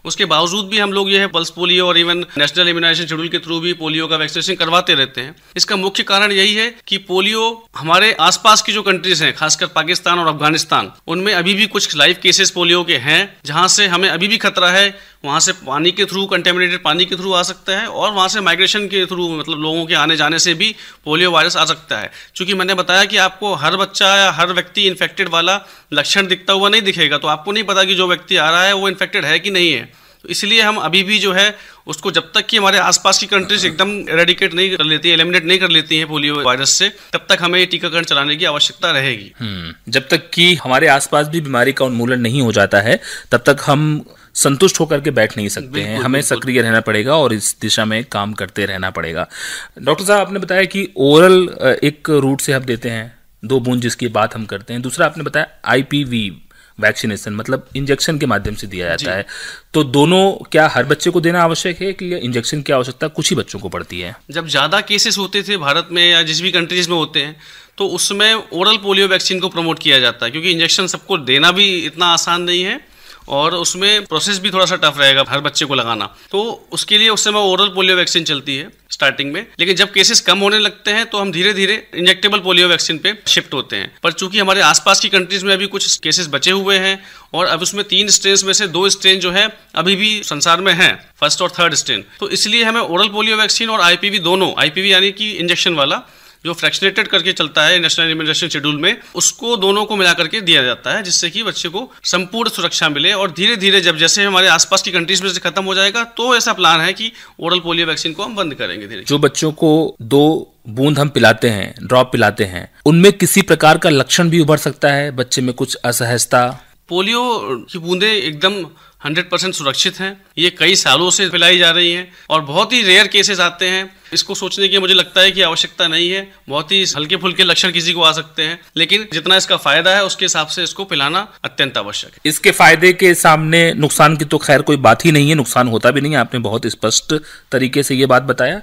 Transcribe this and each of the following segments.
उसके बावजूद भी हम लोग ये है पल्स पोलियो और इवन नेशनल इम्यूनाइजेशन शेड्यूल के थ्रू भी पोलियो का वैक्सीनेशन करवाते रहते हैं। इसका मुख्य कारण यही है कि पोलियो हमारे आसपास की जो कंट्रीज हैं, खासकर पाकिस्तान और अफगानिस्तान, उनमें अभी भी कुछ लाइव केसेस पोलियो के हैं, जहां से हमें अभी भी खतरा है। वहां से पानी के थ्रू, कंटेमिनेटेड पानी के थ्रू आ सकता है, और वहां से माइग्रेशन के थ्रू, मतलब लोगों के आने जाने से भी पोलियो वायरस आ सकता है। चूंकि मैंने बताया कि आपको हर बच्चा या हर व्यक्ति इन्फेक्टेड वाला लक्षण दिखता हुआ नहीं दिखेगा, तो आपको नहीं पता कि जो व्यक्ति आ रहा है वो इन्फेक्टेड है कि नहीं है। तो इसलिए हम अभी भी जो है उसको, जब तक कि हमारे आसपास की कंट्रीज एकदम एरेडिकेट नहीं कर लेती, एलिमिनेट नहीं कर लेती हैं पोलियो वायरस से, तब तक हमें टीकाकरण चलाने की आवश्यकता रहेगी। जब तक कि हमारे आसपास भी बीमारी का उन्मूलन नहीं हो जाता है, तब तक हम संतुष्ट होकर के बैठ नहीं सकते हैं। हमें सक्रिय रहना पड़ेगा और इस दिशा में काम करते रहना पड़ेगा। डॉक्टर साहब, आपने बताया कि ओरल एक रूट से हम देते हैं, 2 बूंद जिसकी बात हम करते हैं। दूसरा आपने बताया IPV वैक्सीनेशन, मतलब इंजेक्शन के माध्यम से दिया जाता है। तो दोनों क्या हर बच्चे को देना आवश्यक है कि इंजेक्शन की आवश्यकता कुछ ही बच्चों को पड़ती है? जब ज़्यादा केसेस होते थे भारत में या जिस भी कंट्रीज में होते हैं, तो उसमें ओरल पोलियो वैक्सीन को प्रमोट किया जाता है, क्योंकि इंजेक्शन सबको देना भी इतना आसान नहीं है और उसमें प्रोसेस भी थोड़ा सा टफ रहेगा हर बच्चे को लगाना। तो उसके लिए उस समय ओरल पोलियो वैक्सीन चलती है स्टार्टिंग में, लेकिन जब केसेस कम होने लगते हैं तो हम धीरे धीरे इंजेक्टेबल पोलियो वैक्सीन पे शिफ्ट होते हैं। पर चूंकि हमारे आसपास की कंट्रीज में अभी कुछ केसेस बचे हुए हैं, और अब उसमें 3 स्ट्रेन में से 2 स्ट्रेन जो है अभी भी संसार में हैं, 1st और 3rd स्ट्रेन। तो इसलिए हमें ओरल पोलियो वैक्सीन और IPV दोनों, IPV यानी कि इंजेक्शन वाला जो फ्रैक्शनेटेड करके चलता है नेशनल इम्यूनाइजेशन शेड्यूल में, उसको दोनों को मिला करके दिया जाता है, जिससे कि बच्चे को संपूर्ण सुरक्षा मिले। और धीरे धीरे जब जैसे हमारे आसपास की कंट्रीज में से खत्म हो जाएगा, तो ऐसा प्लान है कि ओरल पोलियो वैक्सीन को हम बंद करेंगे धीरे। जो बच्चों को 2 बूंद हम पिलाते हैं, ड्रॉप पिलाते हैं, उनमें किसी प्रकार का लक्षण भी उभर सकता है? बच्चे में कुछ असहजता? पोलियो की बूंदें एकदम 100% सुरक्षित हैं। ये कई सालों से पिलाई जा रही हैं और बहुत ही रेयर केसेस आते हैं। इसको सोचने की मुझे लगता है कि आवश्यकता नहीं है। बहुत ही हल्के फुल्के लक्षण किसी को आ सकते हैं, लेकिन जितना इसका फायदा है उसके हिसाब से इसको पिलाना अत्यंत आवश्यक है। इसके फायदे के सामने नुकसान की तो खैर कोई बात ही नहीं है, नुकसान होता भी नहीं है। आपने बहुत स्पष्ट तरीके से ये बात बताया,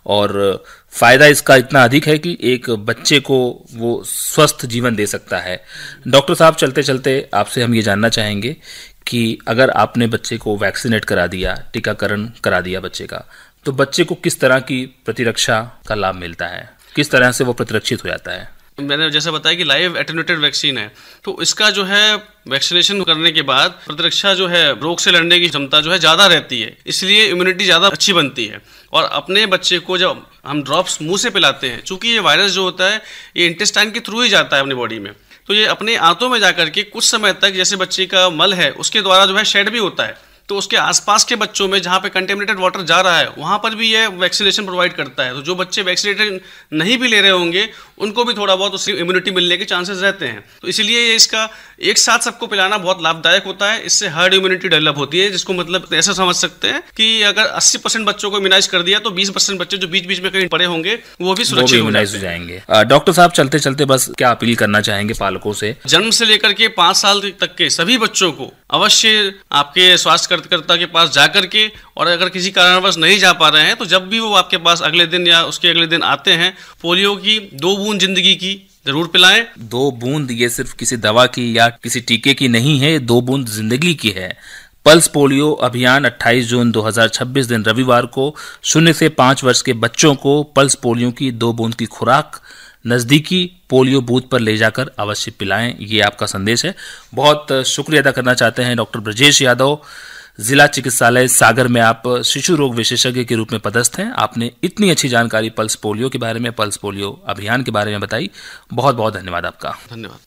और फायदा इसका इतना अधिक है कि एक बच्चे को वो स्वस्थ जीवन दे सकता है। डॉक्टर साहब, चलते चलते आपसे हम ये जानना चाहेंगे कि अगर आपने बच्चे को वैक्सीनेट करा दिया, टीकाकरण करा दिया बच्चे का, तो बच्चे को किस तरह की प्रतिरक्षा का लाभ मिलता है? किस तरह से वो प्रतिरक्षित हो जाता है? मैंने जैसे बताया कि लाइव एटेन्यूएटेड वैक्सीन है, तो इसका जो है वैक्सीनेशन करने के बाद प्रतिरक्षा जो है, रोग से लड़ने की क्षमता जो है ज़्यादा रहती है, इसलिए इम्यूनिटी ज़्यादा अच्छी बनती है। और अपने बच्चे को जब हम ड्रॉप्स मुंह से पिलाते हैं, चूँकि ये वायरस जो होता है ये इंटेस्टाइन के थ्रू ही जाता है अपनी बॉडी में, तो ये अपने आंतों में जाकर के कुछ समय तक, जैसे बच्चे का मल है उसके द्वारा जो है शेड भी होता है, तो उसके आसपास के बच्चों में जहाँ पे कंटेमिनेटेड वाटर जा रहा है वहाँ पर भी ये वैक्सीनेशन प्रोवाइड करता है। तो जो बच्चे वैक्सीनेटेड नहीं भी ले रहे होंगे उनको भी थोड़ा बहुत उसकी इम्यूनिटी मिलने के चांसेस रहते हैं। तो इसलिए ये इसका एक साथ सबको पिलाना बहुत लाभदायक होता है। इससे हर्ड इम्यूनिटी डेवलप होती है, जिसको मतलब ऐसा समझ सकते हैं कि अगर 80% बच्चों को इम्यूनाइज कर दिया तो 20% बच्चे जो बीच बीच में कहीं पड़े होंगे वो भी सुरक्षित इम्यूनाइज हो जाएंगे। डॉक्टर साहब, चलते चलते बस क्या अपील करना चाहेंगे पालकों से? जन्म से लेकर के 5 साल तक के सभी बच्चों को अवश्य आपके स्वास्थ्य कार्यकर्ता के पास जाकर के, और अगर किसी कारणवश नहीं जा पा रहे हैं तो जब भी वो आपके पास अगले दिन या उसके अगले दिन आते हैं, पोलियो की 2 बूंद जिंदगी की जरूर पिलाएं। 2 बूंद ये सिर्फ किसी दवा की या किसी टीके की नहीं है, 2 बूंद जिंदगी की है। पल्स पोलियो अभियान 28 जून 2026 दिन रविवार को 0 से 5 वर्ष के बच्चों को पल्स पोलियो की 2 बूंद की खुराक नज़दीकी पोलियो बूथ पर ले जाकर अवश्य पिलाएं। ये आपका संदेश है। बहुत शुक्रिया अदा करना चाहते हैं डॉक्टर ब्रजेश यादव, जिला चिकित्सालय सागर में आप शिशु रोग विशेषज्ञ के रूप में पदस्थ हैं। आपने इतनी अच्छी जानकारी पल्स पोलियो के बारे में, पल्स पोलियो अभियान के बारे में बताई। बहुत बहुत धन्यवाद आपका। धन्यवाद।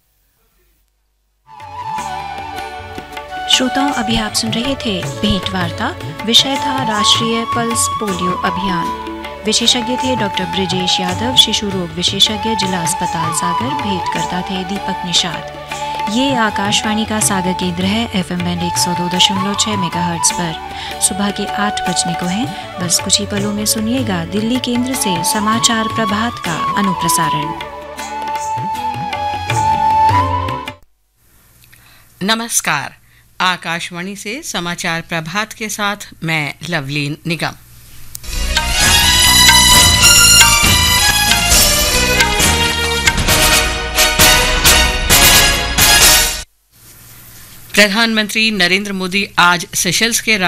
श्रोताओं, अभी आप सुन रहे थे भेंट वार्ता। विषय था राष्ट्रीय पल्स पोलियो अभियान। विशेषज्ञ थे डॉक्टर ब्रजेश यादव, शिशु रोग विशेषज्ञ, जिला अस्पताल सागर। भेंट करता थे दीपक निषाद। ये आकाशवाणी का सागर केंद्र है, FM बैंड 102.6 मेगाहर्ट्ज पर। सुबह के 8 बजने को हैं। बस कुछ ही पलों में सुनिएगा दिल्ली केंद्र से समाचार प्रभात का अनुप्रसारण। नमस्कार, आकाशवाणी से समाचार प्रभात के साथ मैं लवलीन निगम। प्रधानमंत्री नरेंद्र मोदी आज सेशल्स के